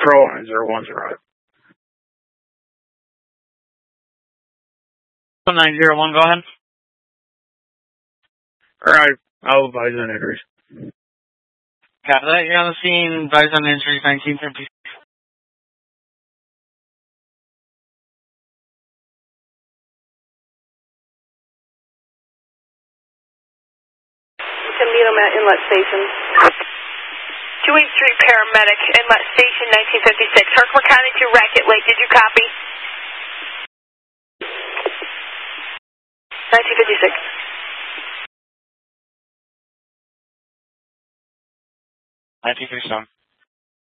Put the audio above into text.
Proline 010. 901, go ahead. Alright, I'll advise on injuries. Copy that. You're on the scene. Advise on injuries 1950. To meet him at Inlet Station. 283 paramedic, Inlet Station, 1956. Herkimer County to Racket Lake. Did you copy? 1956. 1957.